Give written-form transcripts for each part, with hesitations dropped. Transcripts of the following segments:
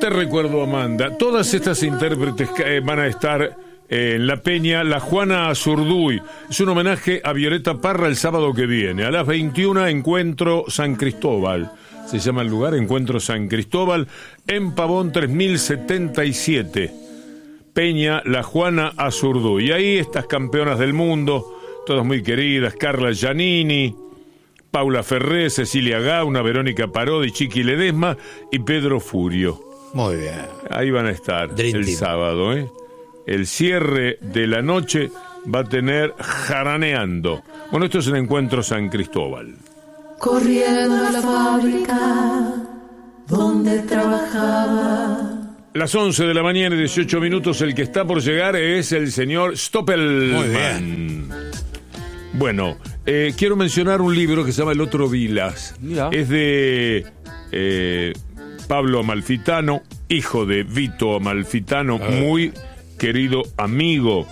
Te recuerdo, Amanda, todas estas intérpretes van a estar en la peña La Juana Azurduy. Es un homenaje a Violeta Parra el sábado que viene. A las 21, Encuentro San Cristóbal. Se llama el lugar, Encuentro San Cristóbal, en Pavón 3077. Peña La Juana Azurduy. Y ahí estas campeonas del mundo, todas muy queridas: Carla Giannini, Paula Ferré, Cecilia Gauna, Verónica Parodi, Chiqui Ledesma y Pedro Furio. Muy bien. Ahí van a estar Dream el Team. sábado, ¿eh? El cierre de la noche va a tener Jaraneando. Bueno, esto es el Encuentro San Cristóbal. Corriendo a la fábrica donde trabajaba. Las 11 de la mañana y 18 minutos, el que está por llegar es el señor Stoppelman. Muy bien. Bueno, quiero mencionar un libro que se llama El Otro Vilas. Mira. Es de Pablo Amalfitano, hijo de Vito Amalfitano, muy querido amigo.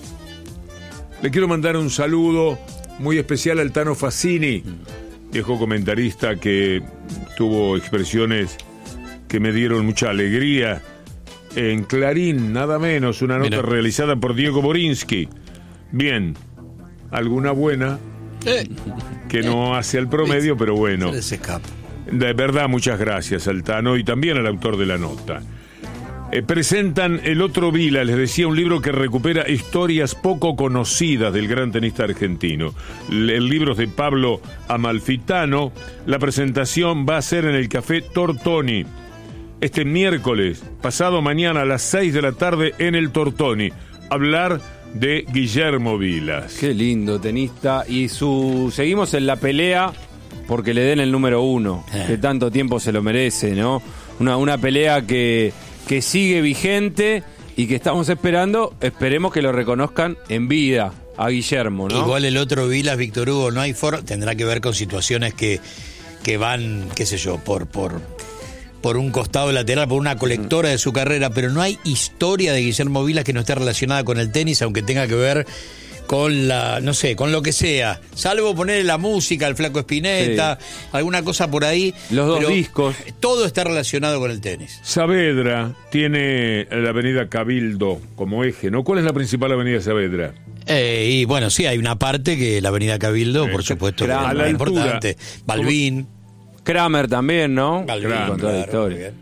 Le quiero mandar un saludo muy especial al Tano Fassini, viejo comentarista que tuvo expresiones que me dieron mucha alegría. En Clarín, nada menos, una nota realizada por Diego Borinsky. Bien, alguna buena que no hace al promedio, pero bueno. Se les escapa. De verdad, muchas gracias al Tano y también al autor de la nota. Presentan El Otro Vila, les decía, un libro que recupera historias poco conocidas del gran tenista argentino. El libro es de Pablo Amalfitano. La presentación va a ser en el Café Tortoni este miércoles, pasado mañana a las 6 de la tarde en el Tortoni. Hablar de Guillermo Vilas. Qué lindo tenista. Y seguimos en la pelea porque le den el número 1, que tanto tiempo se lo merece, ¿no? Una pelea que sigue vigente y que estamos esperemos que lo reconozcan en vida a Guillermo, ¿no? Igual el otro Vilas, Víctor Hugo, no hay tendrá que ver con situaciones que van, qué sé yo, por un costado lateral, por una colectora de su carrera, pero no hay historia de Guillermo Vilas que no esté relacionada con el tenis, aunque tenga que ver con con lo que sea, salvo ponerle la música al Flaco Spinetta, alguna cosa por ahí. Los dos discos. Todo está relacionado con el tenis. Saavedra tiene la avenida Cabildo como eje, ¿no? ¿Cuál es la principal avenida de Saavedra? Y bueno, sí, hay una parte que la avenida Cabildo, por supuesto, que es a la muy altura. importante. Balbín. Kramer también, ¿no? Balbín, Con toda la claro, historia.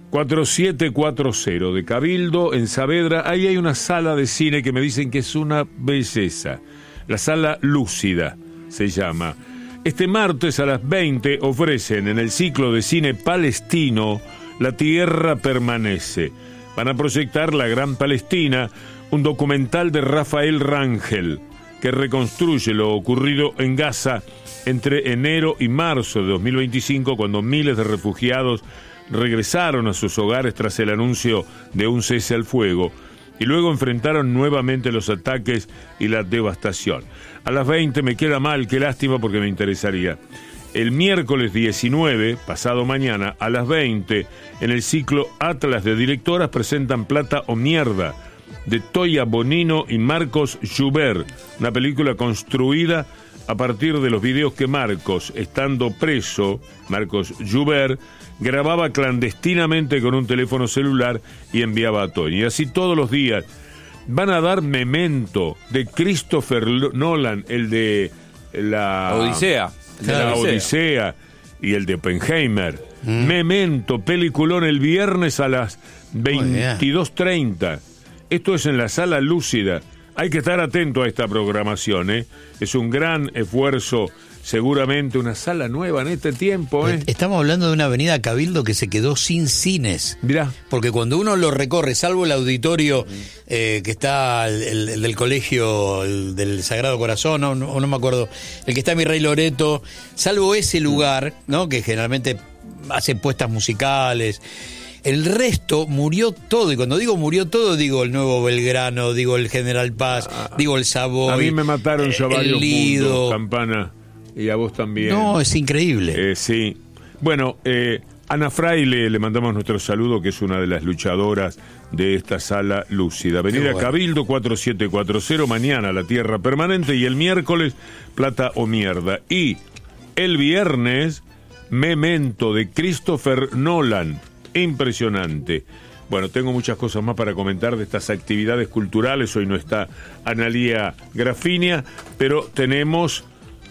4740 de Cabildo, en Saavedra. Ahí hay una sala de cine que me dicen que es una belleza. La Sala Lúcida se llama. Este martes a las 20 ofrecen en el ciclo de cine palestino La Tierra Permanece. Van a proyectar La Gran Palestina, un documental de Rafael Rangel que reconstruye lo ocurrido en Gaza entre enero y marzo de 2025, cuando miles de refugiados regresaron a sus hogares tras el anuncio de un cese al fuego y luego enfrentaron nuevamente los ataques y la devastación. A las 20 me queda mal, qué lástima porque me interesaría. El miércoles 19, pasado mañana, a las 20, en el ciclo Atlas de Directoras presentan Plata o Mierda, de Toya Bonino y Marcos Joubert, una película construida a partir de los videos que Marcos, estando preso, Marcos Joubert, grababa clandestinamente con un teléfono celular y enviaba a Tony. Y así todos los días. Van a dar Memento de Christopher Nolan, el de la Odisea. La Odisea y el de Oppenheimer. Memento, peliculón, el viernes a las 22:30. Esto es en la Sala Lúcida. Hay que estar atento a esta programación, ¿eh? Es un gran esfuerzo, seguramente una sala nueva en este tiempo, ¿eh? Estamos hablando de una avenida Cabildo que se quedó sin cines. Mirá. Porque cuando uno lo recorre, salvo el auditorio que está, el del colegio, el del Sagrado Corazón, o no me acuerdo, el que está en Virrey Loreto, salvo ese lugar, ¿no? Que generalmente hace puestas musicales. El resto murió todo, y cuando digo murió todo, digo el Nuevo Belgrano, digo el General Paz, digo el Savoy. A mí me mataron ya varios el Lido. puntos, Campana, y a vos también. No, es increíble. Sí. Bueno, Ana Fraile, le mandamos nuestro saludo, que es una de las luchadoras de esta Sala Lúcida. Avenida bueno. Cabildo 4740, mañana La Tierra Permanente, y el miércoles Plata o Mierda. Y el viernes, Memento de Christopher Nolan. Impresionante. Bueno, tengo muchas cosas más para comentar de estas actividades culturales. Hoy no está Analía Grafinia, pero tenemos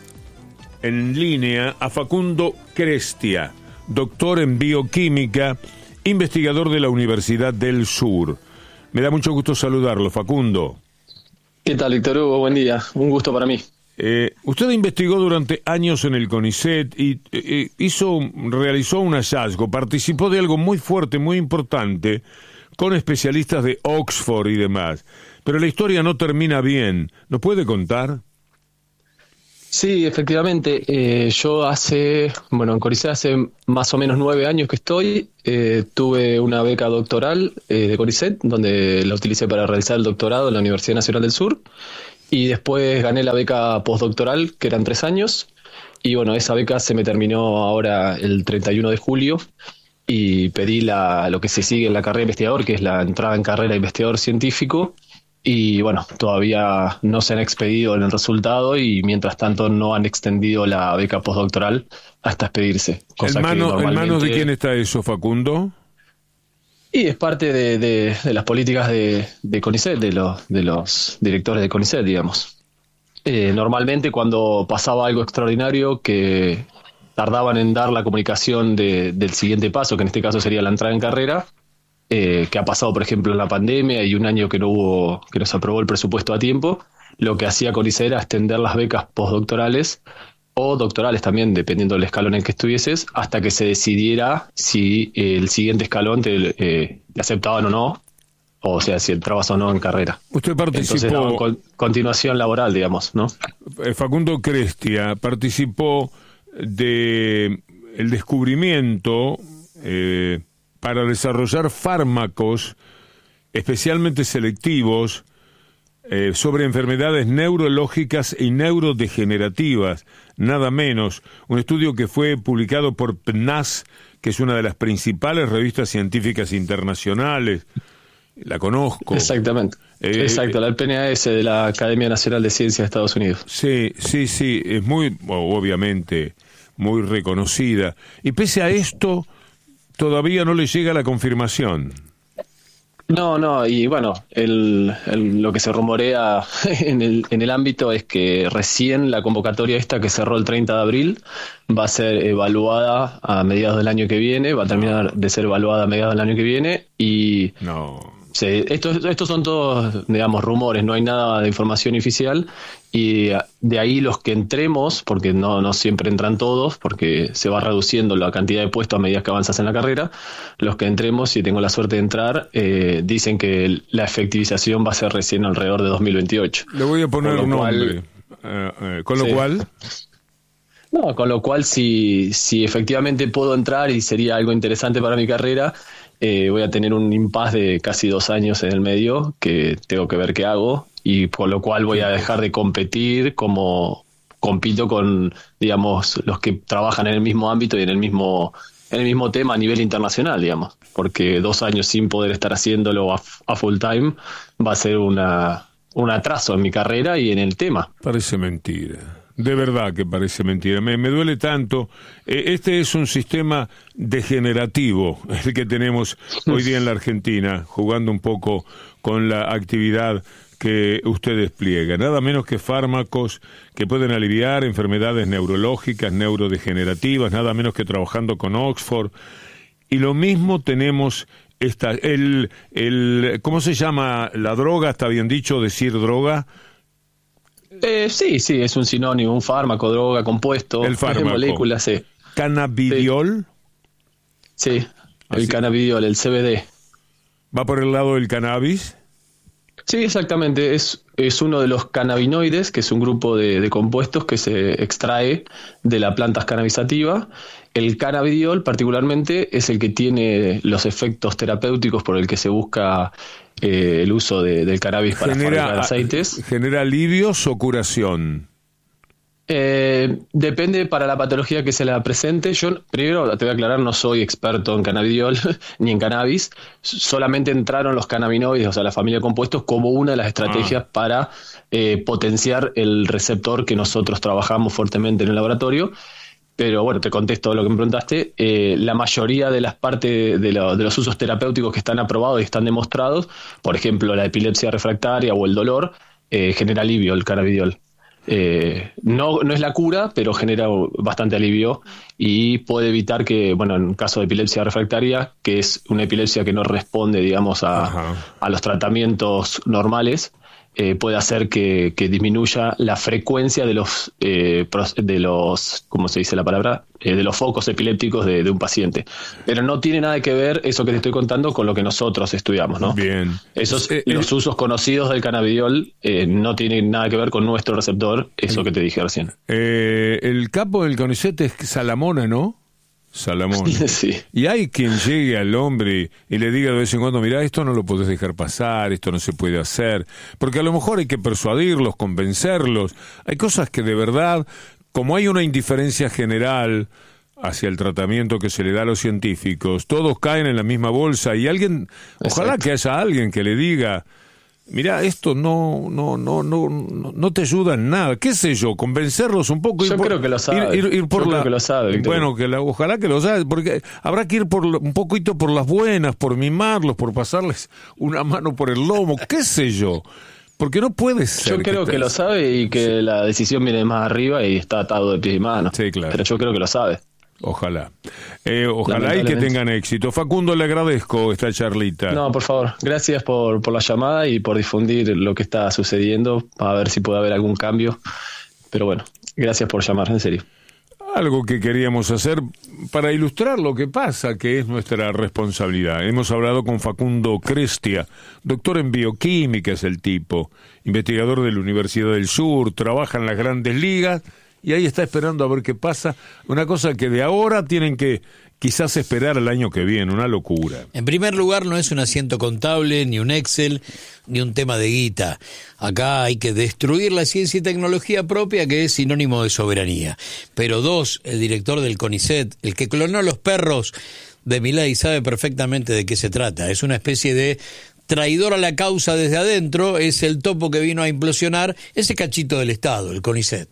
en línea a Facundo Crestia, doctor en bioquímica, investigador de la Universidad del Sur. Me da mucho gusto saludarlo, Facundo. ¿Qué tal, Víctor Hugo? Buen día. Un gusto para mí. Usted investigó durante años en el CONICET y realizó un hallazgo, participó de algo muy fuerte, muy importante, con especialistas de Oxford y demás. Pero la historia no termina bien. ¿Nos puede contar? Sí, efectivamente. Yo en CONICET hace más o menos 9 años que estoy. Tuve una beca doctoral de CONICET, donde la utilicé para realizar el doctorado en la Universidad Nacional del Sur. Y después gané la beca postdoctoral, que eran 3 años. Y bueno, esa beca se me terminó ahora el 31 de julio. Y pedí lo que se sigue en la carrera de investigador, que es la entrada en carrera de investigador científico. Y bueno, todavía no se han expedido en el resultado y mientras tanto no han extendido la beca postdoctoral hasta expedirse. ¿En manos de quién está eso, Facundo? Y es parte de las políticas de CONICET, de los directores de CONICET, digamos. Normalmente cuando pasaba algo extraordinario que tardaban en dar la comunicación del siguiente paso, que en este caso sería la entrada en carrera, que ha pasado, por ejemplo, en la pandemia y un año que no se aprobó el presupuesto a tiempo, lo que hacía CONICET era extender las becas postdoctorales o doctorales también, dependiendo del escalón en que estuvieses, hasta que se decidiera si el siguiente escalón te aceptaban o no, o sea, si entrabas o no en carrera. Usted participó... Entonces daba continuación laboral, digamos, ¿no? Facundo Crestia participó de el descubrimiento para desarrollar fármacos especialmente selectivos sobre enfermedades neurológicas y neurodegenerativas, nada menos. Un estudio que fue publicado por PNAS, que es una de las principales revistas científicas internacionales. La conozco. Exactamente. Exacto, la PNAS de la Academia Nacional de Ciencias de Estados Unidos. Sí, es muy, obviamente, muy reconocida. Y pese a esto, todavía no le llega la confirmación. No, y bueno, lo que se rumorea en el ámbito es que recién la convocatoria esta que cerró el 30 de abril va a ser evaluada a mediados del año que viene, va a terminar de ser evaluada a mediados del año que viene y... No. Sí, estos son todos, digamos, rumores, no hay nada de información oficial y de ahí los que entremos, porque no siempre entran todos, porque se va reduciendo la cantidad de puestos a medida que avanzas en la carrera, los que entremos, si tengo la suerte de entrar, dicen que la efectivización va a ser recién alrededor de 2028. Le voy a poner un nombre. ¿Con lo cual? No, con lo cual si efectivamente puedo entrar y sería algo interesante para mi carrera, voy a tener un impasse de casi 2 años en el medio que tengo que ver qué hago y por lo cual voy a dejar de competir como compito con, digamos, los que trabajan en el mismo ámbito y en el mismo tema a nivel internacional, digamos, porque 2 años sin poder estar haciéndolo a full time va a ser un atraso en mi carrera y en el tema. Parece mentira. De verdad que parece mentira. Me duele tanto. Este es un sistema degenerativo, el que tenemos hoy día en la Argentina, jugando un poco con la actividad que usted despliega. Nada menos que fármacos que pueden aliviar enfermedades neurológicas, neurodegenerativas, nada menos que trabajando con Oxford. Y lo mismo tenemos ¿cómo se llama la droga? ¿Está bien dicho decir droga? Sí, es un sinónimo, un fármaco, droga, compuesto, el fármaco. Moléculas, sí. ¿Cannabidiol? Sí, el cannabidiol, el CBD. ¿Va por el lado del cannabis? Sí, exactamente. Es uno de los cannabinoides, que es un grupo de compuestos que se extrae de la planta cannabis sativa. El cannabidiol, particularmente, es el que tiene los efectos terapéuticos por el que se busca el uso del cannabis para fabricar aceites. ¿Genera alivios o curación? Depende para la patología que se la presente. Yo, primero, te voy a aclarar, no soy experto en cannabidiol ni en cannabis. Solamente entraron los cannabinoides, o sea, la familia de compuestos, como una de las estrategias para potenciar el receptor que nosotros trabajamos fuertemente en el laboratorio. pero bueno, te contesto lo que me preguntaste. La mayoría de las partes de los usos terapéuticos que están aprobados y están demostrados, por ejemplo, la epilepsia refractaria o el dolor, genera alivio el cannabidiol. No es la cura, pero genera bastante alivio y puede evitar que, bueno, en caso de epilepsia refractaria, que es una epilepsia que no responde, digamos, a los tratamientos normales, puede hacer que disminuya la frecuencia de los, ¿cómo se dice la palabra? De los focos epilépticos de un paciente. Pero no tiene nada que ver eso que te estoy contando con lo que nosotros estudiamos, ¿no? Bien. Los usos conocidos del cannabidiol no tienen nada que ver con nuestro receptor, eso que te dije recién. El capo del CONICET es Salamona, ¿no? Salamón. Sí. Y hay quien llegue al hombre y le diga de vez en cuando, mirá, esto no lo podés dejar pasar, esto no se puede hacer, porque a lo mejor hay que persuadirlos, convencerlos. Hay cosas que de verdad, como hay una indiferencia general hacia el tratamiento que se le da a los científicos, todos caen en la misma bolsa y alguien, ojalá que haya alguien que le diga, mirá, esto no te ayuda en nada. ¿Qué sé yo? Convencerlos un poco. Yo creo que lo sabe. Creo que lo sabe, Víctor. Bueno, ojalá que lo sabe, porque habrá que ir un poquito por las buenas, por mimarlos, por pasarles una mano por el lomo, qué sé yo. Porque no puede ser. Yo creo que lo sabe y que la decisión viene más arriba y está atado de pies y manos. Sí, claro. Pero yo creo que lo sabe. Ojalá. Ojalá y que tengan éxito. Facundo, le agradezco esta charlita. No, por favor. Gracias por la llamada y por difundir lo que está sucediendo, a ver si puede haber algún cambio. Pero bueno, gracias por llamar, en serio. Algo que queríamos hacer para ilustrar lo que pasa, que es nuestra responsabilidad. Hemos hablado con Facundo Crestia, doctor en bioquímica es el tipo, investigador de la Universidad del Sur, trabaja en las grandes ligas, y ahí está esperando a ver qué pasa. Una cosa que de ahora tienen que quizás esperar al año que viene, una locura. En primer lugar, no es un asiento contable, ni un Excel, ni un tema de guita. Acá hay que destruir la ciencia y tecnología propia, que es sinónimo de soberanía. Pero dos, el director del CONICET, el que clonó los perros de Milei, sabe perfectamente de qué se trata. Es una especie de traidor a la causa desde adentro, es el topo que vino a implosionar ese cachito del Estado, el CONICET.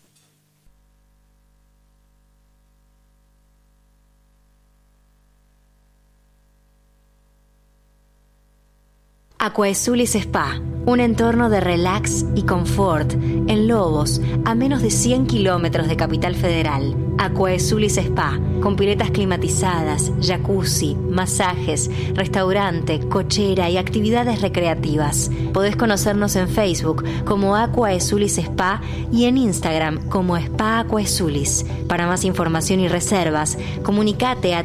Aquaesulis Spa, un entorno de relax y confort en Lobos, a menos de 100 kilómetros de Capital Federal. Aquaesulis Spa, con piletas climatizadas, jacuzzi, masajes, restaurante, cochera y actividades recreativas. Podés conocernos en Facebook como Aquaesulis Spa y en Instagram como Spa Aquaesulis. Para más información y reservas, comunicate a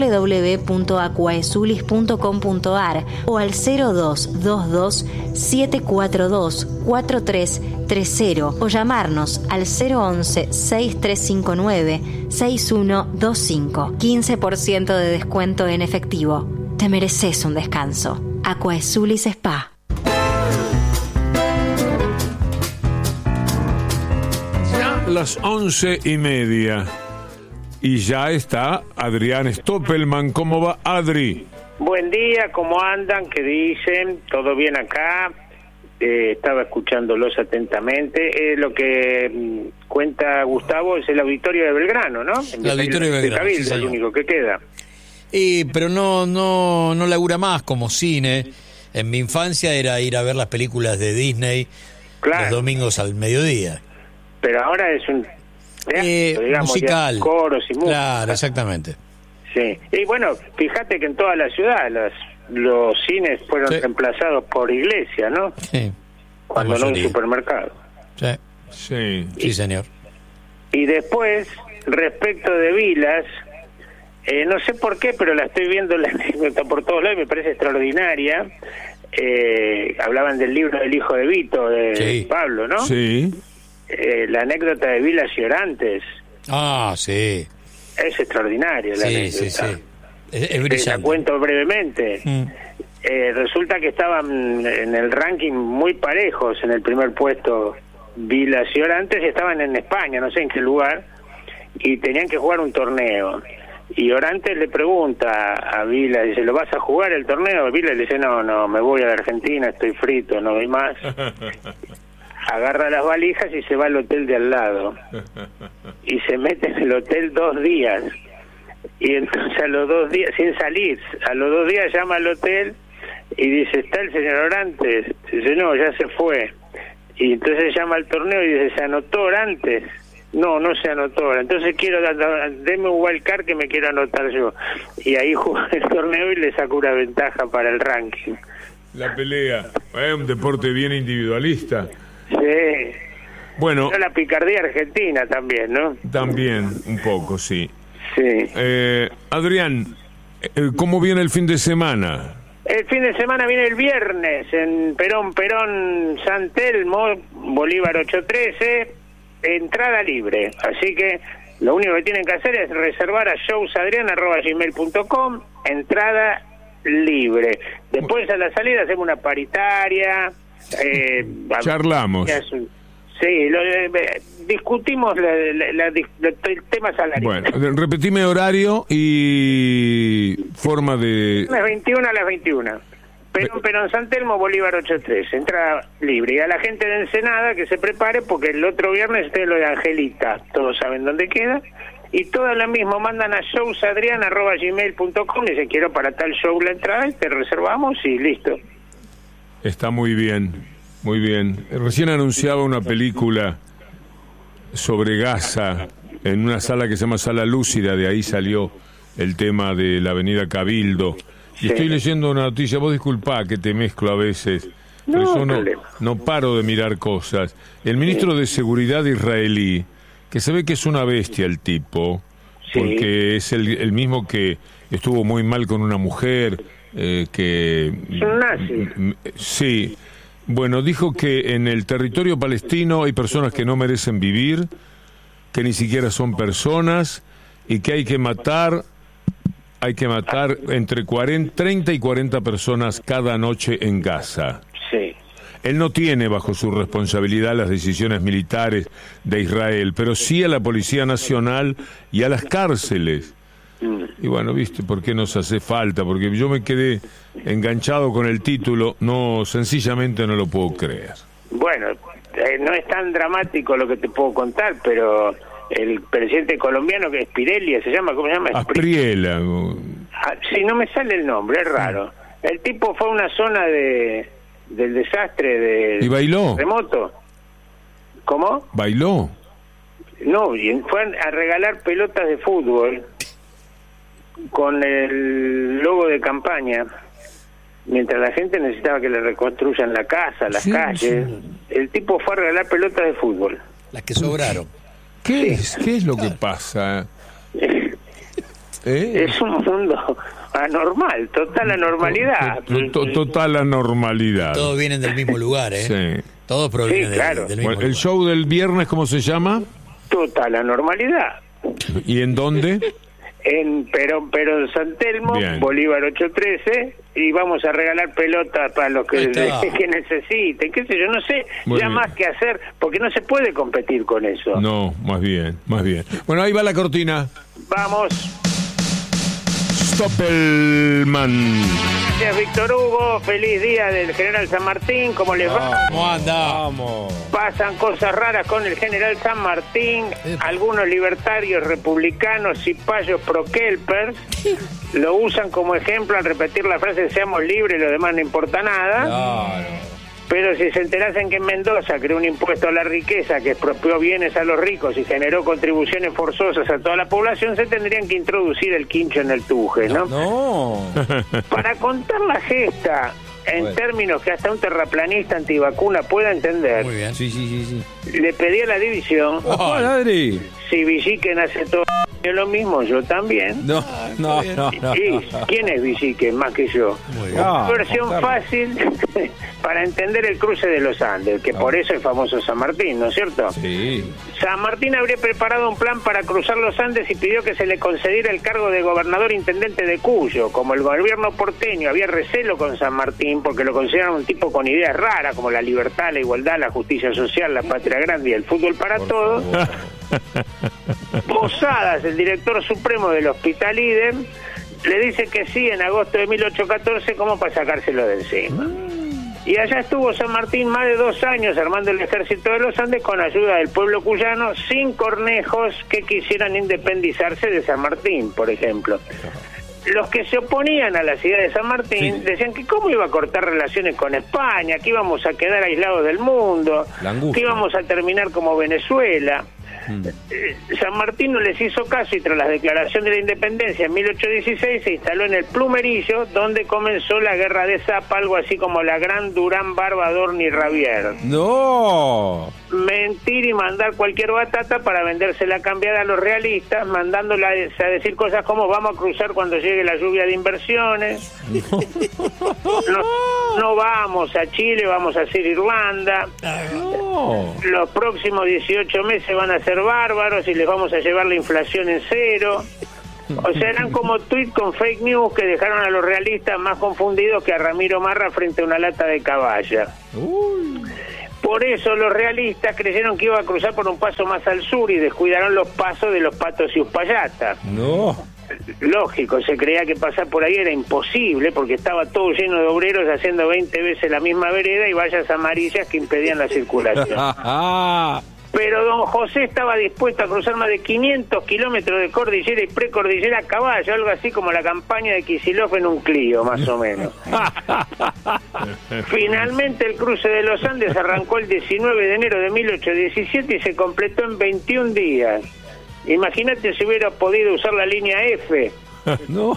www.aquaesulis.com.ar o al 0222 742 4330 o llamarnos al 011 6359 6125. 15% de descuento en efectivo. Te mereces un descanso. Aquaesulis Spa. Ya las 11:30 y ya está Adrián Stoppelman. ¿Cómo va, Adri? Buen día, ¿cómo andan? ¿Qué dicen? ¿Todo bien acá? Estaba escuchándolos atentamente. Lo que cuenta Gustavo es el auditorio de Belgrano, ¿no? El auditorio de Belgrano, Cabildo, sí, el único que queda. Pero no labura más como cine. En mi infancia era ir a ver las películas de Disney los domingos al mediodía. Pero ahora es un teatro, digamos, musical, coros y música. Claro, exactamente. Sí, y bueno, fíjate que en toda la ciudad los cines fueron reemplazados por iglesia, ¿no? Sí. Cuando no un supermercado. Sí, señor. Y después, respecto de Vilas, no sé por qué, pero la estoy viendo la anécdota por todos lados y me parece extraordinaria. Hablaban del libro del hijo de Vito, de Pablo, ¿no? Sí. La anécdota de Vilas y Orantes. Ah, sí. Es extraordinaria la anécdota. Sí. Es brillante. La cuento brevemente. Resulta que estaban en el ranking muy parejos. En el primer puesto Vilas y Orantes, estaban en España, no sé en qué lugar, y tenían que jugar un torneo. Y Orantes le pregunta a Vilas, dice, ¿lo vas a jugar el torneo? Vilas le dice, no, me voy a la Argentina, estoy frito, no voy más. Agarra las valijas y se va al hotel de al lado. y se mete en el hotel 2 días. Y entonces a los 2 días, sin salir, a los 2 días llama al hotel y dice, ¿está el señor Orantes? Dice, no, ya se fue. Y entonces llama al torneo y dice, ¿se anotó Orantes? No, no se anotó. Entonces deme un wildcard que me quiero anotar yo. Y ahí jugó el torneo y le sacó una ventaja para el ranking. La pelea. Es un deporte bien individualista. Sí. Bueno. Pero la picardía argentina también, ¿no? También, un poco, sí. Sí. Adrián, ¿cómo viene el fin de semana? El fin de semana viene el viernes en Perón, San Telmo, Bolívar 813, entrada libre. Así que lo único que tienen que hacer es reservar a showsadrian@gmail.com, entrada libre. Después a la salida hacemos una paritaria. Charlamos. Sí, discutimos el tema salarial. Bueno, repetime horario y forma de... Las 21 a las 21. Perón San Telmo, Bolívar 813, entrada libre. Y a la gente de Ensenada que se prepare porque el otro viernes está lo de Angelita. Todos saben dónde queda. Y todas lo mismo, mandan a showsadrian@gmail.com y dicen quiero para tal show la entrada y te reservamos y listo. Está muy bien, muy bien. Recién anunciaba una película sobre Gaza en una sala que se llama Sala Lúcida, de ahí salió el tema de la avenida Cabildo. Y estoy leyendo una noticia, vos disculpá que te mezclo a veces, pero yo no paro de mirar cosas. El ministro de Seguridad israelí, que se ve que es una bestia el tipo, porque es el mismo que estuvo muy mal con una mujer, que... Es un nazi. Sí. Bueno, dijo que en el territorio palestino hay personas que no merecen vivir, que ni siquiera son personas, y que hay que matar entre 30 y 40 personas cada noche en Gaza. Sí. Él no tiene bajo su responsabilidad las decisiones militares de Israel, pero sí a la Policía Nacional y a las cárceles. Y bueno, ¿viste por qué nos hace falta? Porque yo me quedé enganchado con el título, sencillamente no lo puedo creer. Bueno, no es tan dramático lo que te puedo contar, pero el presidente colombiano, que es Pirelli, ¿cómo se llama? Aspriela. Sí, no me sale el nombre, es raro. El tipo fue a una zona del desastre del ¿Y bailó? terremoto. ¿Cómo? ¿Bailó? No, y fue a regalar pelotas de fútbol con el logo de campaña, mientras la gente necesitaba que le reconstruyan la casa, las calles. El tipo fue a regalar pelotas de fútbol. Las que sobraron. ¿Qué es lo que pasa? Es un mundo anormal, total anormalidad. Total anormalidad. Todos vienen del mismo lugar, ¿eh? Sí. Todos provienen claro. del mismo lugar. ¿El show del viernes cómo se llama? Total anormalidad. ¿Y en dónde? En Perón San Telmo, Bien. Bolívar 813, y vamos a regalar pelotas para los que necesiten, qué sé yo, no sé, Muy ya bien. más que hacer, porque no se puede competir con eso. No, más bien. Bueno, ahí va la cortina. Vamos. Stoppelman. Gracias, Víctor Hugo, feliz día del General San Martín, ¿cómo les va? ¿Cómo anda? Vamos. Pasan cosas raras con el General San Martín, algunos libertarios republicanos y payos pro-kelpers lo usan como ejemplo al repetir la frase seamos libres, lo demás no importa nada. Claro. Pero si se enterasen que en Mendoza creó un impuesto a la riqueza que expropió bienes a los ricos y generó contribuciones forzosas a toda la población, se tendrían que introducir el quincho en el tuje, ¿no? No. Para contar la gesta en términos que hasta un terraplanista antivacuna pueda entender, Muy bien. Sí. le pedí a la división, Adri. si Villiquen hace todo lo mismo, yo también. No. ¿Y quién es Villiquen más que yo? Muy bien. Una versión fácil para entender el cruce de los Andes, que por eso es famoso San Martín, ¿no es cierto? Sí. San Martín habría preparado un plan para cruzar los Andes y pidió que se le concediera el cargo de gobernador intendente de Cuyo. Como el gobierno porteño había recelo con San Martín porque lo consideran un tipo con ideas raras como la libertad, la igualdad, la justicia social, la patria grande y el fútbol para todos. Posadas, el director supremo del Hospital IDEM, le dice que sí en agosto de 1814 como para sacárselo de encima. Y allá estuvo San Martín más de 2 años armando el ejército de los Andes con ayuda del pueblo cuyano, sin cornejos que quisieran independizarse de San Martín, por ejemplo. Los que se oponían a la ciudad de San Martín decían que cómo iba a cortar relaciones con España, que íbamos a quedar aislados del mundo, que íbamos a terminar como Venezuela. San Martín no les hizo caso y tras la declaración de la independencia en 1816 se instaló en el Plumerillo, donde comenzó la guerra de Zapa, algo así como la Gran Durán Barbador ni Rabier. ¡No! Mentir y mandar cualquier batata para vendérsela cambiada a los realistas, mandándola a decir cosas como vamos a cruzar cuando llegue la lluvia de inversiones, no vamos a Chile, vamos a hacer Irlanda, los próximos 18 meses van a ser bárbaros y les vamos a llevar la inflación en cero. O sea, eran como tweets con fake news que dejaron a los realistas más confundidos que a Ramiro Marra frente a una lata de caballa. Por eso los realistas creyeron que iba a cruzar por un paso más al sur y descuidaron los pasos de los Patos y Uspallata. No. Lógico, se creía que pasar por ahí era imposible porque estaba todo lleno de obreros haciendo 20 veces la misma vereda y vallas amarillas que impedían la circulación. Pero don José estaba dispuesto a cruzar más de 500 kilómetros de cordillera y precordillera a caballo, algo así como la campaña de Kicillof en un Clio, más o menos. Finalmente el cruce de los Andes arrancó el 19 de enero de 1817 y se completó en 21 días. Imagínate si hubiera podido usar la línea F. No.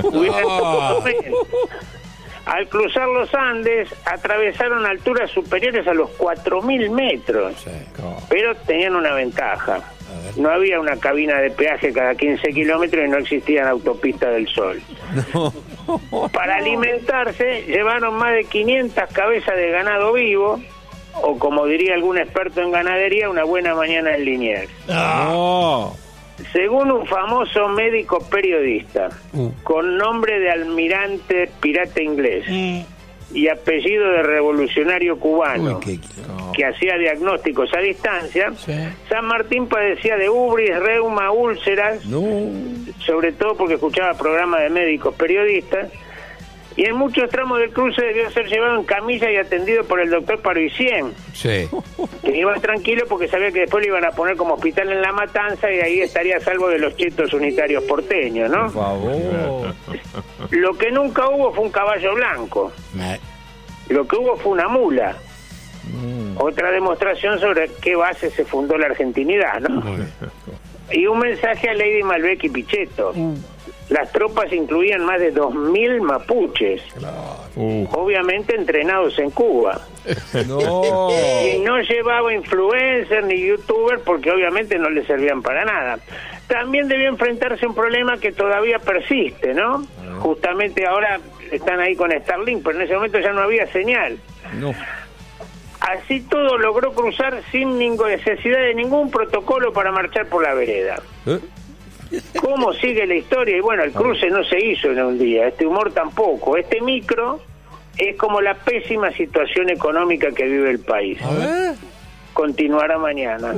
Al cruzar los Andes, atravesaron alturas superiores a los 4.000 metros. Sí. Pero tenían una ventaja. No había una cabina de peaje cada 15 kilómetros y no existían autopistas del sol. No. Para alimentarse, llevaron más de 500 cabezas de ganado vivo, o como diría algún experto en ganadería, una buena mañana en Liniers. No. Según un famoso médico periodista, con nombre de almirante pirata inglés y apellido de revolucionario cubano, que hacía diagnósticos a distancia, San Martín padecía de ubris, reuma, úlceras, sobre todo porque escuchaba programas de médicos periodistas, y en muchos tramos del cruce debió ser llevado en camilla y atendido por el doctor Parisien, que iba tranquilo porque sabía que después le iban a poner como hospital en La Matanza y ahí estaría a salvo de los chetos unitarios porteños, ¿no? Por favor. Lo que nunca hubo fue un caballo blanco. Lo que hubo fue una mula. Otra demostración sobre qué base se fundó la argentinidad, ¿no? Y un mensaje a Lady Malbec y Pichetto. Las tropas incluían más de 2.000 mapuches, obviamente entrenados en Cuba. Y no llevaba influencers ni youtubers porque obviamente no le servían para nada. También debió enfrentarse a un problema que todavía persiste, ¿no? Justamente ahora están ahí con Starlink, pero en ese momento ya no había señal. Así todo logró cruzar sin necesidad de ningún protocolo para marchar por la vereda. ¿Cómo sigue la historia? Y bueno, el cruce no se hizo en un día, este humor tampoco. Este micro es como la pésima situación económica que vive el país. Continuará mañana.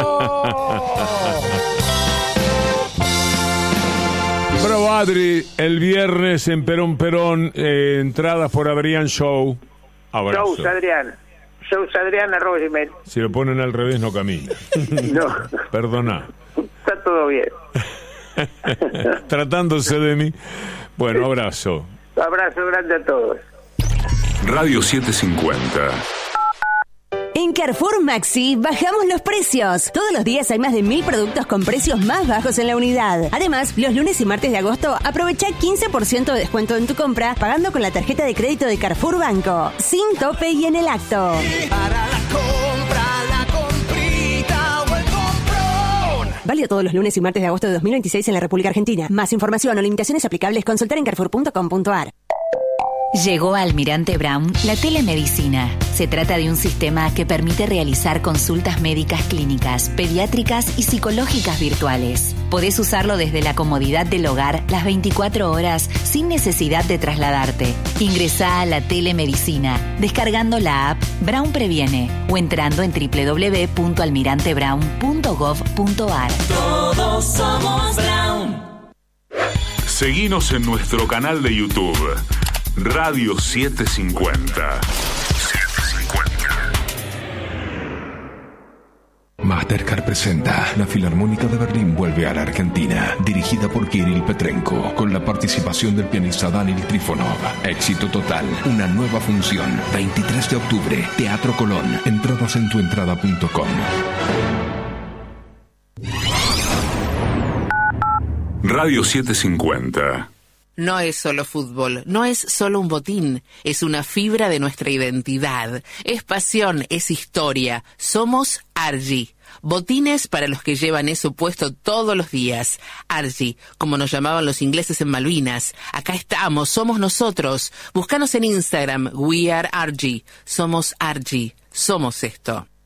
Bravo, Adri, el viernes en Perón, entradas por Adrián Show. Abrazo. Shows Adrián @gmail. Si lo ponen al revés no camina. No. Perdona. Está todo bien. Tratándose de mí. Bueno, abrazo. Abrazo grande a todos. Radio 750. En Carrefour Maxi bajamos los precios. Todos los días hay más de 1.000 productos con precios más bajos en la unidad. Además, los lunes y martes de agosto aprovecha 15% de descuento en tu compra pagando con la tarjeta de crédito de Carrefour Banco. Sin tope y en el acto. Para la compra, la comprita o el comprón. Válido todos los lunes y martes de agosto de 2026 en la República Argentina. Más información o limitaciones aplicables consultar en carrefour.com.ar. Llegó a Almirante Brown la telemedicina. Se trata de un sistema que permite realizar consultas médicas clínicas, pediátricas y psicológicas virtuales. Podés usarlo desde la comodidad del hogar las 24 horas sin necesidad de trasladarte. Ingresá a la telemedicina descargando la app Brown Previene o entrando en www.almirantebrown.gov.ar. Todos somos Brown. Seguinos en nuestro canal de YouTube. Radio 750. Mastercard presenta La Filarmónica de Berlín vuelve a la Argentina, dirigida por Kirill Petrenko, con la participación del pianista Daniel Trifonov. Éxito total, una nueva función, 23 de octubre, Teatro Colón. Entradas en tuentrada.com. Radio 750. No es solo fútbol, no es solo un botín, es una fibra de nuestra identidad, es pasión, es historia. Somos Argy. Botines para los que llevan eso puesto todos los días. Argy, como nos llamaban los ingleses en Malvinas. Acá estamos, somos nosotros. Búscanos en Instagram, We Are Argy. Somos Argy, somos esto.